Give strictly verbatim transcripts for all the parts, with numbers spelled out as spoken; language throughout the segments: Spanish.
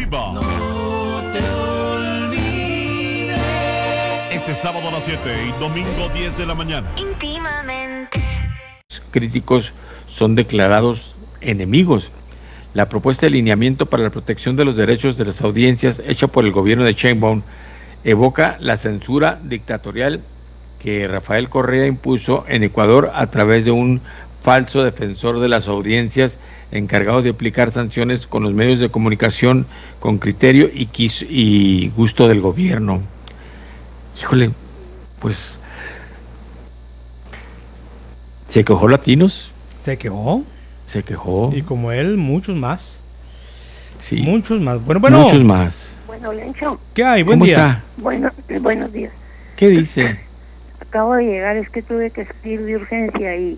Viva. No te olvides. Este sábado a las siete y domingo diez de la mañana. Íntimamente. Críticos son declarados enemigos. La propuesta de lineamiento para la protección de los derechos de las audiencias hecha por el gobierno de Sheinbaum evoca la censura dictatorial que Rafael Correa impuso en Ecuador a través de un falso defensor de las audiencias encargado de aplicar sanciones con los medios de comunicación con criterio y, quiso, y gusto del gobierno. Híjole, pues se quejó Latinos. Se quejó. Se quejó. Y como él, muchos más. Sí. Muchos más. Bueno, bueno. Muchos más. Bueno, Lencho. ¿Qué hay? Buen ¿Cómo día. está? Bueno, buenos días. ¿Qué dice? Acabo de llegar, es que tuve que escribir de urgencia y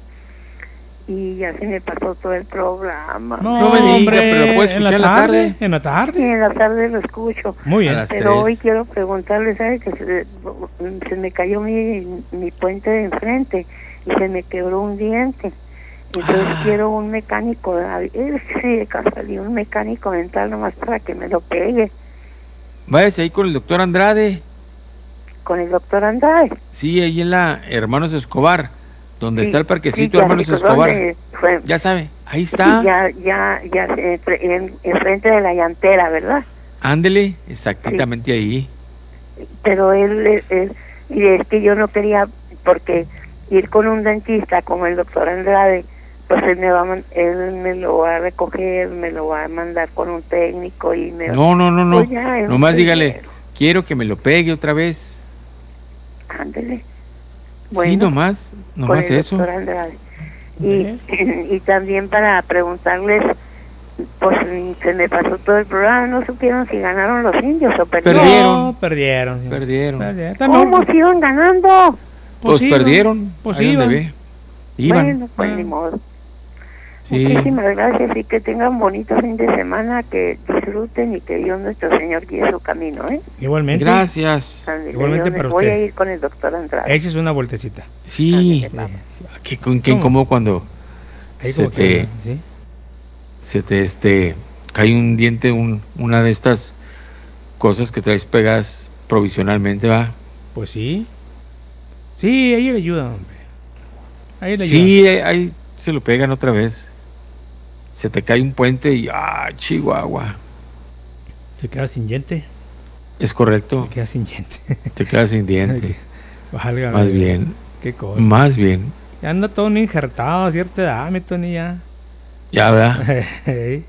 y ya se me pasó todo el programa. No, No me diga, hombre, pero lo puedo escuchar en la tarde. En la Y tarde. en la tarde lo escucho. Muy bien. A las Pero tres. hoy quiero preguntarle, ¿sabe? Que se, se me cayó mi, mi puente de enfrente y se me quebró un diente. Entonces Ah. quiero un mecánico, eh, sí, de casualidad, un mecánico dental nomás para que me lo pegue Váyase ahí con el doctor Andrade. con el doctor Andrade. Sí, ahí en la Hermanos Escobar, donde Sí, está el parquecito sí, ya Hermanos sé Escobar. dónde fue. Ya sabe, ahí está. Ya, ya, ya, entre- en, enfrente de la llantera, ¿verdad? Ándele, exactamente ahí. Pero él, él- él- y es que yo no quería, porque ir con un dentista como el doctor Andrade, pues él me va a, man- él me lo va a recoger, me lo va a mandar con un técnico y me No, no, no, no. Pues ya, es un Nomás dígale, primero. quiero que me lo pegue otra vez. Ándele. Sí, nomás, con nomás el eso. doctor Andrade. Y, y también para preguntarles, pues se me pasó todo el programa, no supieron si ganaron los indios o perdieron. Perdieron. No, perdieron. sí. Perdieron. Perdieron. También- ¿Cómo se iban ganando? Pues iban. perdieron. Pues ahí donde iban. ve. Iban. Bueno, pues Ah. ni modo. Sí. Muchísimas gracias y que tengan bonito fin de semana, que disfruten y que Dios nuestro Señor guíe su camino, ¿eh? Igualmente. Gracias. Ándele, Igualmente yo me para voy usted. a ir con el doctor Andrade. Échese una vueltecita. Sí. Ándele, vamos. Qué, qué ¿Cómo? incómodo cuando Ahí se como te, que, ¿sí? se te este, cae un diente, un, una de estas cosas que traes pegadas provisionalmente, ¿va? Pues sí. Sí, ahí le ayuda, hombre. Ahí le ayuda. Sí, ahí, ahí se lo pegan otra vez. Se te cae un puente y ¡ah, Chihuahua! Se queda sin diente. Es correcto, Se queda sin diente. te quedas sin diente. Válgame. Más bien, Qué cosa. más bien. Ya anda todo un injertado a cierta edad, mi Tony, ya. Ya, ¿verdad? Ey.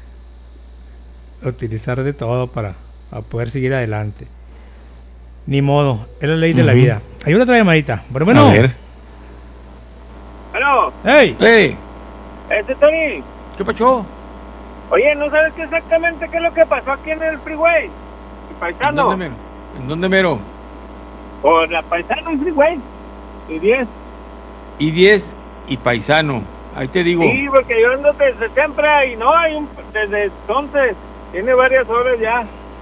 Utilizar de todo para, para poder seguir adelante. Ni modo, es la ley de la Ujú. vida. Hay una otra llamadita. Bueno, bueno. A ver. Bueno, ¡Ey! ¡Ey! este Tony, ¿Qué pasó? oye, ¿no sabes qué exactamente qué es lo que pasó aquí en el freeway? El ¿En paisano, dónde mero? ¿En dónde mero? o la paisano el freeway, y diez. I diez y Paisano. Ahí te digo. Sí, porque yo ando desde siempre y no, hay un, desde entonces, tiene varias horas ya.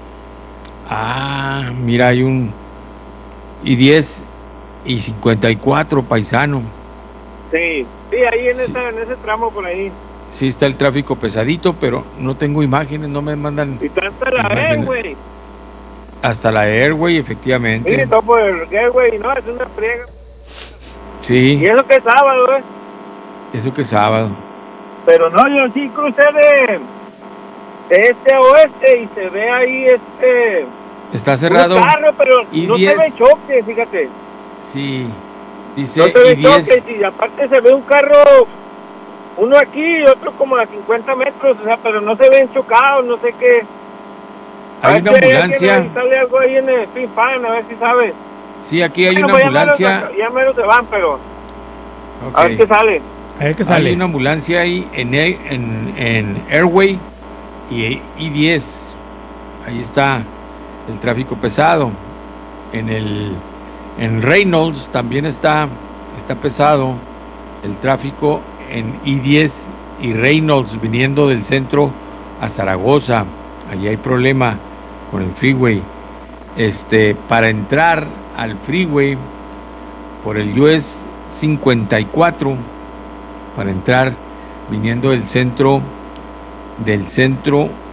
Ah, mira, hay un I diez y cincuenta y cuatro Paisano. Sí, sí, ahí en, Sí. esa, en ese tramo por ahí. Sí está el tráfico pesadito, pero no tengo imágenes, no me mandan Y está hasta la Imagina- Airway. hasta la Airway, Sí, efectivamente. está por el Airway, no, es una friega. Sí, Y eso que es sábado, ¿eh? eso que es sábado. Pero no, yo sí crucé de, de este a oeste y se ve ahí este... Está cerrado. Un carro, pero I no diez. se ve choque, fíjate. Sí, No dice se ve I diez. choque y aparte se ve un carro, uno aquí y otro como a cincuenta metros, o sea, pero no se ven chocados, no sé qué. A Hay ver una si alguien ambulancia. ahí sale algo ahí en el Pin Pan, a ver si sabes. Sí, aquí hay Bueno, una pues ya menos- ambulancia. Ya menos se van, pero Ok. a ver qué sale. A ver qué sale. Hay una ambulancia ahí en, Air- en, en Airway y I diez. Ahí está el tráfico pesado. En el en Reynolds también está está pesado el tráfico en I diez y Reynolds viniendo del centro a Zaragoza. Allí hay problema con el freeway. Este, para entrar al freeway por el U S cincuenta y cuatro, para entrar viniendo del centro del centro